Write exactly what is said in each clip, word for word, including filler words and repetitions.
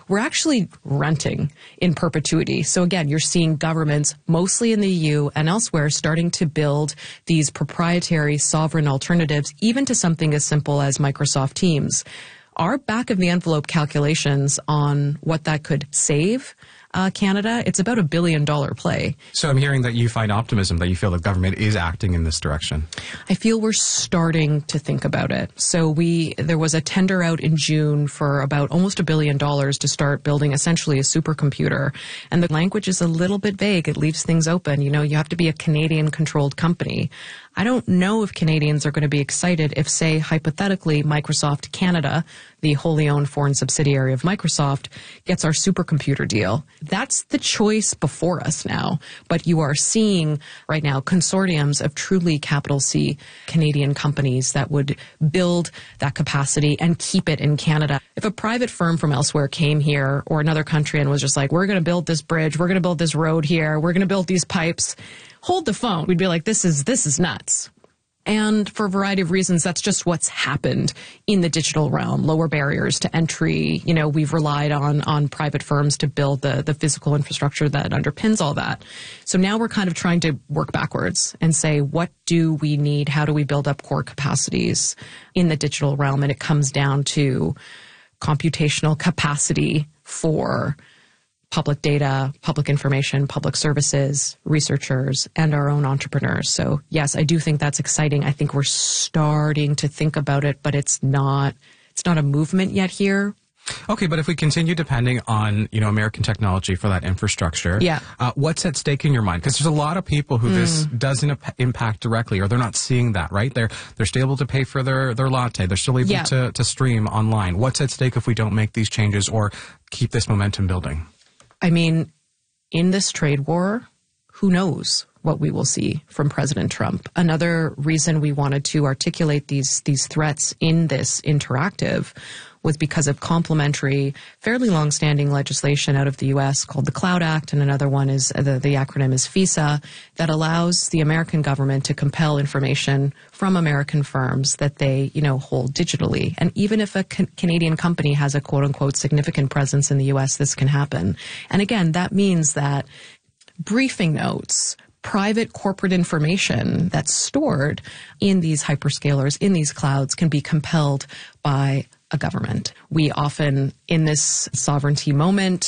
we're actually renting in perpetuity. So again, you're seeing governments, mostly in the E U and elsewhere, starting to build these proprietary sovereign alternatives, even to something as simple as Microsoft Teams. Our back of the envelope calculations on what that could save uh, Canada, it's about a billion dollar play. So I'm hearing that you find optimism, that you feel the government is acting in this direction. I feel we're starting to think about it. So we there was a tender out in June for about almost a billion dollars to start building essentially a supercomputer. And the language is a little bit vague. It leaves things open. You know, you have to be a Canadian-controlled company. I don't know if Canadians are going to be excited if, say, hypothetically, Microsoft Canada, the wholly owned foreign subsidiary of Microsoft, gets our supercomputer deal. That's the choice before us now. But you are seeing right now consortiums of truly capital C Canadian companies that would build that capacity and keep it in Canada. If a private firm from elsewhere came here or another country and was just like, we're going to build this bridge, we're going to build this road here, we're going to build these pipes, hold the phone. We'd be like, this is this is nuts. And for a variety of reasons, that's just what's happened in the digital realm. Lower barriers to entry. You know, we've relied on on private firms to build the, the physical infrastructure that underpins all that. So now we're kind of trying to work backwards and say, what do we need? How do we build up core capacities in the digital realm? And it comes down to computational capacity for public data, public information, public services, researchers, and our own entrepreneurs. So yes, I do think that's exciting. I think we're starting to think about it, but it's not, it's not a movement yet here. Okay, but if we continue depending on, you know, American technology for that infrastructure, yeah. uh, what's at stake in your mind? Because there's a lot of people who mm. this doesn't ap- impact directly, or they're not seeing that, right? They're they're still able to pay for their, their latte. They're still able yeah. to, to stream online. What's at stake if we don't make these changes or keep this momentum building? I mean, in this trade war, who knows what we will see from President Trump? Another reason we wanted to articulate these these threats in this interactive was because of complementary, fairly long-standing legislation out of the U S called the Cloud Act, and another one is, the, the acronym is FISA, that allows the American government to compel information from American firms that they, you know, hold digitally. And even if a ca- Canadian company has a quote-unquote significant presence in the U S, this can happen. And again, that means that briefing notes, private corporate information that's stored in these hyperscalers, in these clouds, can be compelled by a government. We often, in this sovereignty moment,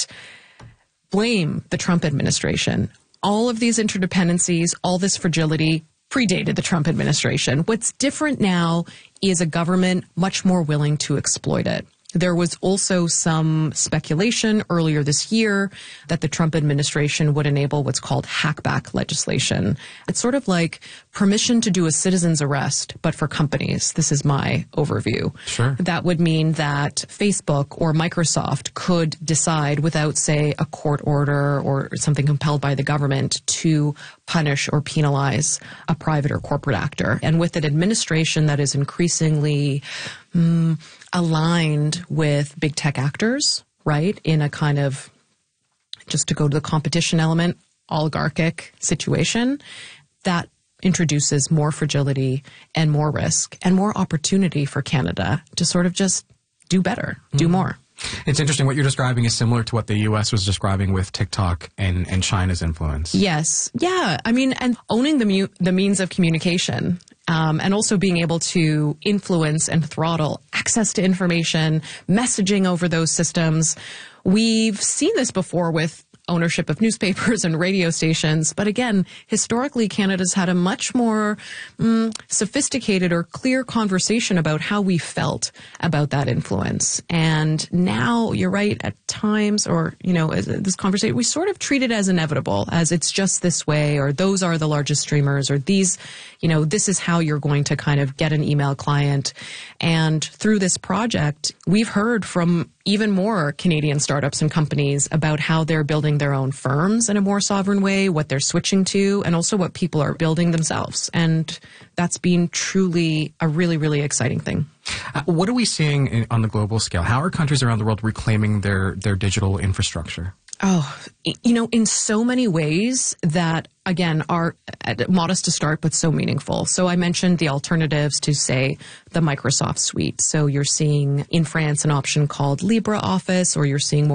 blame the Trump administration. All of these interdependencies, all this fragility predated the Trump administration. What's different now is a government much more willing to exploit it. There was also some speculation earlier this year that the Trump administration would enable what's called hackback legislation. It's sort of like permission to do a citizen's arrest, but for companies. This is my overview. Sure. That would mean that Facebook or Microsoft could decide without, say, a court order or something compelled by the government to punish or penalize a private or corporate actor. And with an administration that is increasingly mm, aligned with big tech actors, right, in a kind of, just to go to the competition element, oligarchic situation, that introduces more fragility and more risk and more opportunity for Canada to sort of just do better, do mm-hmm. more. It's interesting. What you're describing is similar to what the U S was describing with TikTok and, and China's influence. Yes. Yeah. I mean, and owning the mu- the means of communication, um, and also being able to influence and throttle access to information, messaging over those systems. We've seen this before with ownership of newspapers and radio stations. But again, historically, Canada's had a much more mm, sophisticated or clear conversation about how we felt about that influence. And now, you're right, at times, or, you know, this conversation, we sort of treat it as inevitable, as it's just this way, or those are the largest streamers, or these, you know, this is how you're going to kind of get an email client. And through this project, we've heard from even more Canadian startups and companies about how they're building their own firms in a more sovereign way, what they're switching to, and also what people are building themselves. And that's been truly a really, really exciting thing. Uh, what are we seeing in, on the global scale? How are countries around the world reclaiming their, their digital infrastructure? Oh, you know, in so many ways that, again, are modest to start, but so meaningful. So I mentioned the alternatives to, say, the Microsoft suite. So you're seeing in France an option called LibreOffice, or you're seeing more